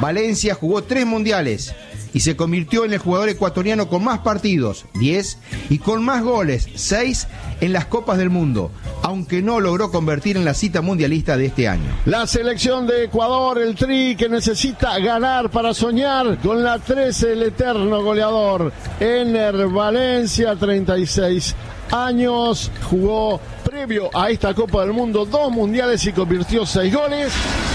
Valencia jugó 3 mundiales y se convirtió en el jugador ecuatoriano con más partidos, 10, y con más goles, 6, en las Copas del Mundo, aunque no logró convertir en la cita mundialista de este año. La selección de Ecuador, el Tri, que necesita ganar para soñar con la 13, el eterno goleador, Ener Valencia, 36 años, jugó previo a esta Copa del Mundo 2 mundiales y convirtió 6 goles.